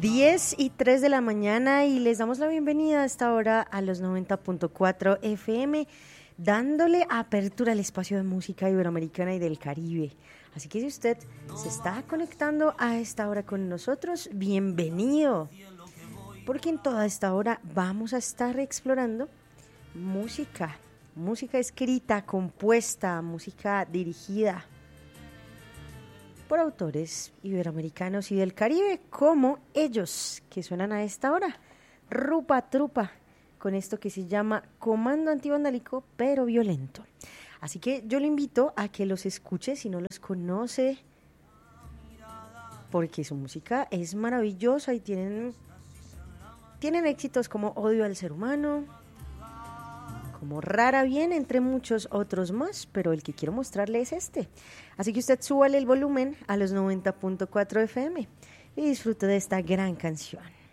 10:03 de la mañana y les damos la bienvenida a esta hora a los 90.4 FM, dándole apertura al espacio de música iberoamericana y del Caribe. Así que si usted se está conectando a esta hora con nosotros, bienvenido, porque en toda esta hora vamos a estar explorando música escrita, compuesta, música dirigida por autores iberoamericanos y del Caribe, como ellos que suenan a esta hora, Rupa Trupa, con esto que se llama Comando Antivandálico pero Violento. Así que yo le invito a que los escuche si no los conoce, porque su música es maravillosa y tienen éxitos como Odio al Ser Humano, como Rara Bien, entre muchos otros más, pero el que quiero mostrarle es este. Así que usted súbale el volumen a los 90.4 FM y disfrute de esta gran canción.